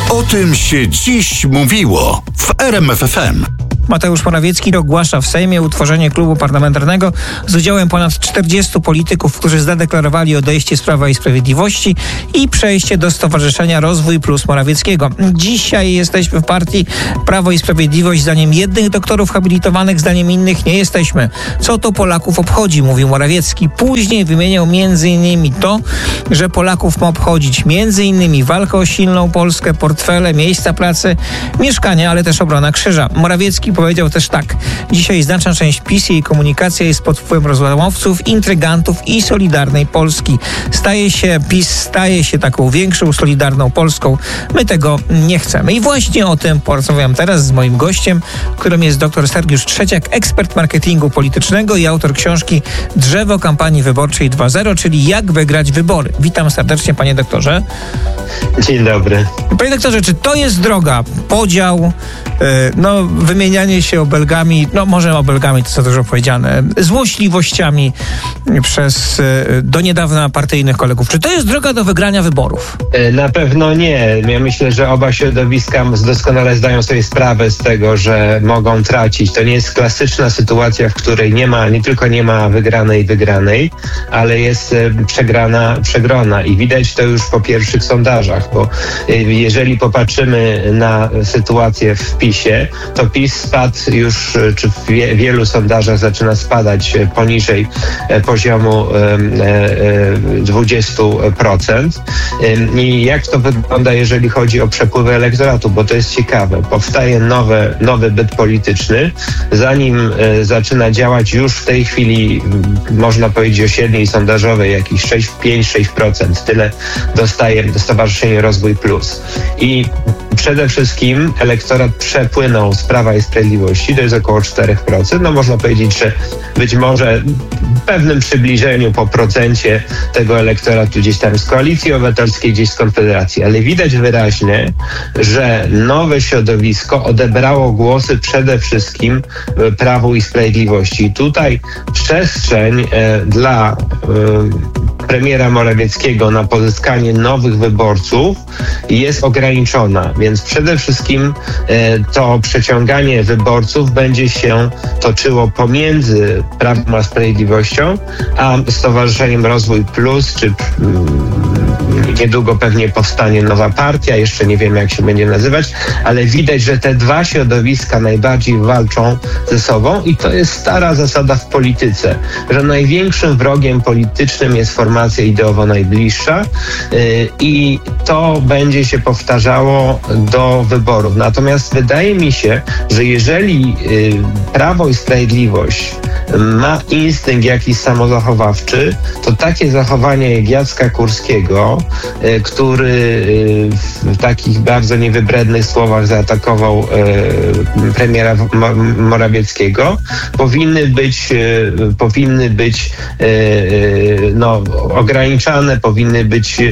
O tym się dziś mówiło w RMF FM. Mateusz Morawiecki ogłasza w Sejmie utworzenie klubu parlamentarnego z udziałem ponad 40 polityków, którzy zadeklarowali odejście z Prawa i Sprawiedliwości i przejście do Stowarzyszenia Rozwój Plus Morawieckiego. Dzisiaj jesteśmy w partii Prawo i Sprawiedliwość. Zdaniem jednych doktorów habilitowanych, zdaniem innych nie jesteśmy. Co to Polaków obchodzi, mówił Morawiecki. Później wymieniał m.in. to, że Polaków ma obchodzić m.in. walka o silną Polskę, portfele, miejsca pracy, mieszkania, ale też obrona krzyża. Morawiecki powiedział też tak. Dzisiaj znaczna część PiS i jej komunikacja jest pod wpływem rozłamowców, intrygantów i Solidarnej Polski. PiS staje się taką większą, solidarną Polską. My tego nie chcemy. I właśnie o tym porozmawiam teraz z moim gościem, którym jest dr Sergiusz Trzeciak, ekspert marketingu politycznego i autor książki Drzewo kampanii wyborczej 2.0, czyli Jak wygrać wybory. Witam serdecznie, panie doktorze. Dzień dobry. Panie doktorze, czy to jest droga? Podział, wymienianie się obelgami, może obelgami to co dużo powiedziane, złośliwościami przez do niedawna partyjnych kolegów. Czy to jest droga do wygrania wyborów? Na pewno nie. Ja myślę, że oba środowiska doskonale zdają sobie sprawę z tego, że mogą tracić. To nie jest klasyczna sytuacja, w której nie tylko nie ma wygranej, ale jest przegrana i widać to już po pierwszych sondażach, bo jeżeli popatrzymy na sytuację w PiS-ie, to PiS spadł już, czy w wielu sondażach zaczyna spadać poniżej poziomu 20%. I jak to wygląda, jeżeli chodzi o przepływy elektoratu, bo to jest ciekawe. Powstaje nowy byt polityczny. Zanim zaczyna działać już w tej chwili, można powiedzieć o średniej sondażowej, jakieś 5-6%. Tyle dostaje Stowarzyszenie Rozwój Plus. I przede wszystkim elektorat przepłynął z Prawa i Sprawiedliwości, to jest około 4%. Można powiedzieć, że być może w pewnym przybliżeniu po procencie tego elektoratu gdzieś tam z Koalicji Obywatelskiej, gdzieś z Konfederacji. Ale widać wyraźnie, że nowe środowisko odebrało głosy przede wszystkim Prawu i Sprawiedliwości. I tutaj przestrzeń dla premiera Morawieckiego na pozyskanie nowych wyborców jest ograniczona, więc przede wszystkim to przeciąganie wyborców będzie się toczyło pomiędzy Prawem a Sprawiedliwością a Stowarzyszeniem Rozwój Plus, czy niedługo pewnie powstanie nowa partia, jeszcze nie wiem jak się będzie nazywać, ale widać, że te dwa środowiska najbardziej walczą ze sobą i to jest stara zasada w polityce, że największym wrogiem politycznym jest formacja ideowo najbliższa i to będzie się powtarzało do wyborów. Natomiast wydaje mi się, że jeżeli Prawo i Sprawiedliwość ma instynkt jakiś samozachowawczy, to takie zachowania jak Jacka Kurskiego, który w takich bardzo niewybrednych słowach zaatakował premiera Morawieckiego, powinny być ograniczane, powinny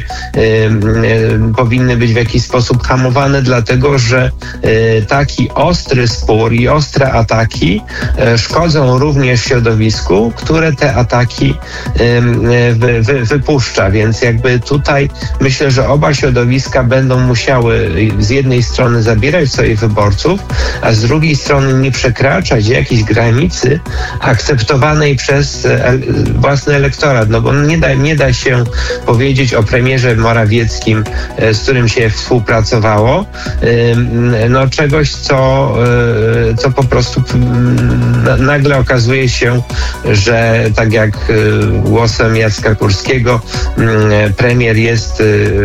być w jakiś sposób hamowane, dlatego że taki ostry spór i ostre ataki szkodzą również środowisku, które te ataki wypuszcza. Więc jakby tutaj myślę, że oba środowiska będą musiały z jednej strony zabierać swoich wyborców, a z drugiej strony nie przekraczać jakiejś granicy akceptowanej przez własny elektorat. Bo nie da się powiedzieć o premierze Morawieckim, z którym się współpracowało, czegoś, co po prostu nagle okazuje się, że tak jak głosem Jacka Kurskiego premier jest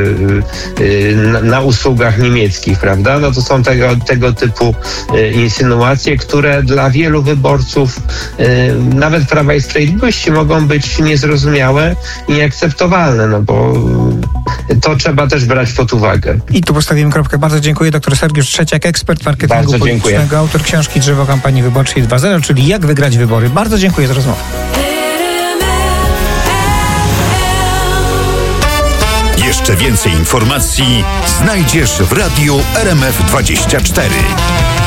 na usługach niemieckich, prawda? To są tego typu insynuacje, które dla wielu wyborców nawet Prawa i Sprawiedliwości mogą być niezrozumiałe i nieakceptowalne, bo to trzeba też brać pod uwagę. I tu postawimy kropkę. Bardzo dziękuję. Dr Sergiusz Trzeciak, ekspert marketingu politycznego, autor książki Drzewo kampanii wyborczej 2.0, czyli Jak wygrać wybory. Bardzo dziękuję za rozmowę. Jeszcze więcej informacji znajdziesz w radiu RMF24.